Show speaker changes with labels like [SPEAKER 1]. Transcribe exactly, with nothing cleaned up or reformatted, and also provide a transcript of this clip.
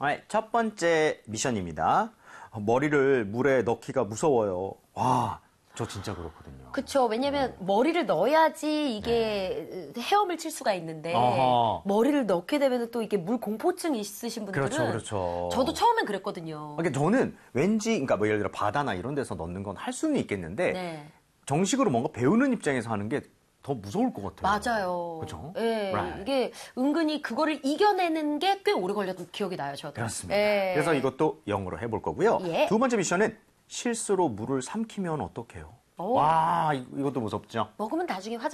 [SPEAKER 1] 네, 첫 번째 미션입니다. 머리를 물에 넣기가 무서워요. 와, 저 진짜 그렇거든요.
[SPEAKER 2] 그쵸. 왜냐면 네. 머리를 넣어야지 이게 네. 헤엄을 칠 수가 있는데 어허. 머리를 넣게 되면 또 이게 물 공포증 있으신 분들은
[SPEAKER 1] 그렇죠, 그렇죠.
[SPEAKER 2] 저도 처음엔 그랬거든요.
[SPEAKER 1] 그러니까 저는 왠지 그러니까 뭐 예를 들어 바다나 이런 데서 넣는 건 할 수는 있겠는데 네. 정식으로 뭔가 배우는 입장에서 하는 게 더 무서울 것 같아요.
[SPEAKER 2] 맞아요.
[SPEAKER 1] 그렇죠?
[SPEAKER 2] 예,
[SPEAKER 1] right.
[SPEAKER 2] 이게 은근히 그거를 이겨내는 게 꽤 오래 걸렸던 기억이 나요, 저도.
[SPEAKER 1] 그렇습니다.
[SPEAKER 2] 예.
[SPEAKER 1] 그래서 이것도 영어로 해볼 거고요.
[SPEAKER 2] 예.
[SPEAKER 1] 두 번째 미션은 실수로 물을 삼키면 어떡해요? 오. 와, 이것도 무섭죠?
[SPEAKER 2] 먹으면 나중에 화장